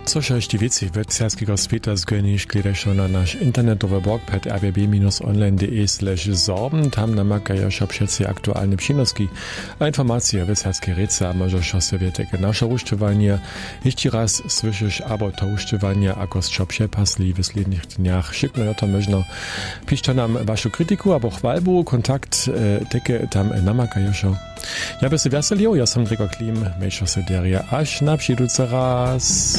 Což ešte vici webserskeho sveta zgoniš gledašo na naš internetowy blog pred rbb-online.de/sorben. Tam namakajo všetci aktuálne přinoski a informácie o webserskej rece a možeš sa vietek naše ušťovanie. Ešte raz slyšíš abo to ušťovanie, ako čo přepasli v sledných dniach. Šikno na to možno. Píšte nám vašu kritiku abo chvalbu, kontakt teke tam namakajo. Ja by si veselil, ja som Gregor Klim, mejšo se deria až na přijúce raz.